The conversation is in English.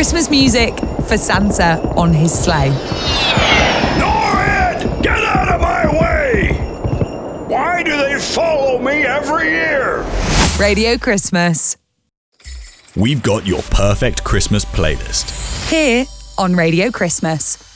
Christmas music for Santa on his sleigh. Norrid! Get out of my way! Why do they follow me every year? Radio Christmas. We've got your perfect Christmas playlist. Here on Radio Christmas.